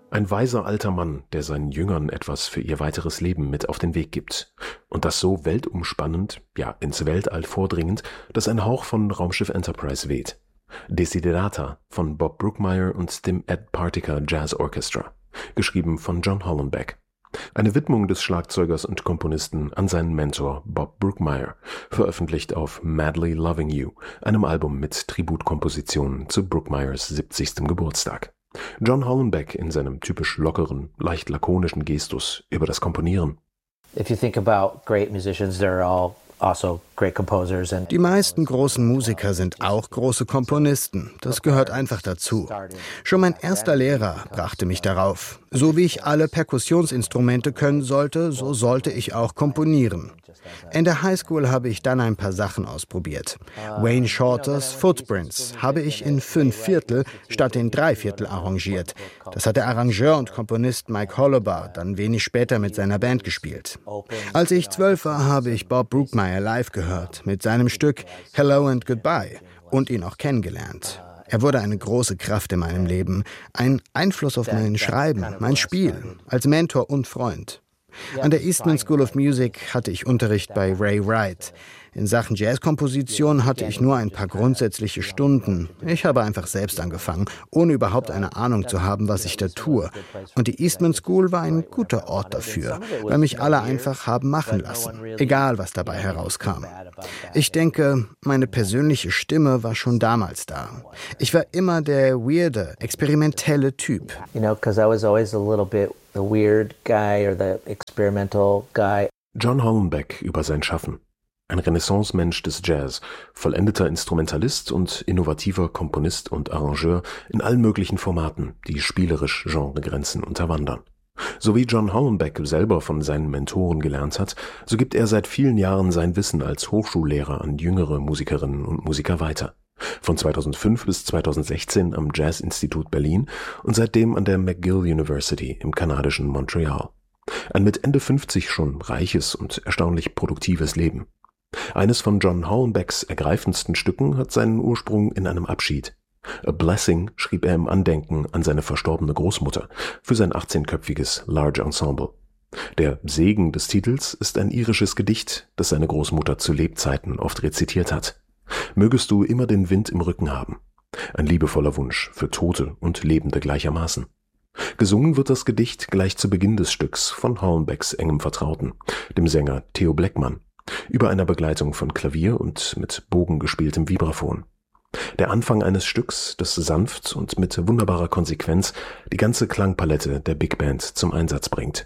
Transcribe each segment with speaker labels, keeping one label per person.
Speaker 1: Ein weiser alter Mann, der seinen Jüngern etwas für ihr weiteres Leben mit auf den Weg gibt. Und das so weltumspannend, ja ins Weltall vordringend, dass ein Hauch von Raumschiff Enterprise weht. Desiderata von Bob Brookmeyer und dem Ed Partaker Jazz Orchestra, geschrieben von John Hollenbeck. Eine Widmung des Schlagzeugers und Komponisten an seinen Mentor Bob Brookmeyer, veröffentlicht auf Madly Loving You, einem Album mit Tributkompositionen zu Brookmeyers 70. Geburtstag. John Hollenbeck in seinem typisch lockeren, leicht lakonischen Gestus über das Komponieren.
Speaker 2: If you think about great musicians, they're all also great composers.
Speaker 3: Die meisten großen Musiker sind auch große Komponisten. Das gehört einfach dazu. Schon mein erster Lehrer brachte mich darauf. So wie ich alle Perkussionsinstrumente können sollte, so sollte ich auch komponieren. In der Highschool habe ich dann ein paar Sachen ausprobiert. Wayne Shorters Footprints habe ich in 5/4 statt in 3/4 arrangiert. Das hat der Arrangeur und Komponist Mike Hollabar dann wenig später mit seiner Band gespielt. Als ich 12 war, habe ich Bob Brookmeyer live gehört mit seinem Stück Hello and Goodbye und ihn auch kennengelernt. Er wurde eine große Kraft in meinem Leben, ein Einfluss auf mein Schreiben, mein Spiel, als Mentor und Freund. An der Eastman School of Music hatte ich Unterricht bei Ray Wright. In Sachen Jazzkomposition hatte ich nur ein paar grundsätzliche Stunden. Ich habe einfach selbst angefangen, ohne überhaupt eine Ahnung zu haben, was ich da tue. Und die Eastman School war ein guter Ort dafür, weil mich alle einfach haben machen lassen, egal was dabei herauskam. Ich denke, meine persönliche Stimme war schon damals da. Ich war immer der weirde, experimentelle Typ.
Speaker 2: You know, because I was always a little bit the weird guy or the experimental guy.
Speaker 1: John Hollenbeck über sein Schaffen. Ein Renaissance-Mensch des Jazz, vollendeter Instrumentalist und innovativer Komponist und Arrangeur in allen möglichen Formaten, die spielerisch Genregrenzen unterwandern. So wie John Hollenbeck selber von seinen Mentoren gelernt hat, so gibt er seit vielen Jahren sein Wissen als Hochschullehrer an jüngere Musikerinnen und Musiker weiter. Von 2005 bis 2016 am Jazz-Institut Berlin und seitdem an der McGill University im kanadischen Montreal. Ein mit Ende 50 schon reiches und erstaunlich produktives Leben. Eines von John Hollenbecks ergreifendsten Stücken hat seinen Ursprung in einem Abschied. A Blessing schrieb er im Andenken an seine verstorbene Großmutter für sein 18-köpfiges Large Ensemble. Der Segen des Titels ist ein irisches Gedicht, das seine Großmutter zu Lebzeiten oft rezitiert hat. Mögest du immer den Wind im Rücken haben. Ein liebevoller Wunsch für Tote und Lebende gleichermaßen. Gesungen wird das Gedicht gleich zu Beginn des Stücks von Hollenbecks engem Vertrauten, dem Sänger Theo Bleckmann, über einer Begleitung von Klavier und mit Bogen gespieltem Vibraphon. Der Anfang eines Stücks, das sanft und mit wunderbarer Konsequenz die ganze Klangpalette der Big Band zum Einsatz bringt.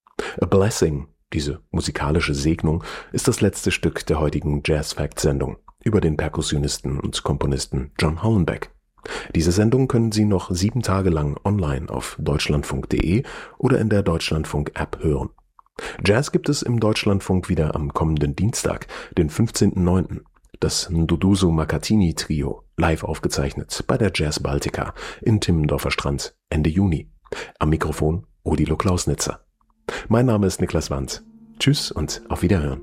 Speaker 1: A Blessing, diese musikalische Segnung, ist das letzte Stück der heutigen Jazz-Fact-Sendung über den Perkussionisten und Komponisten John Hollenbeck. Diese Sendung können Sie noch 7 Tage lang online auf deutschlandfunk.de oder in der Deutschlandfunk-App hören. Jazz gibt es im Deutschlandfunk wieder am kommenden Dienstag, den 15.09. Das Nduduzo Makatini Trio, live aufgezeichnet bei der Jazz Baltica in Timmendorfer Strand Ende Juni. Am Mikrofon Odilo Klausnitzer. Mein Name ist Niklas Wandt. Tschüss und auf Wiederhören.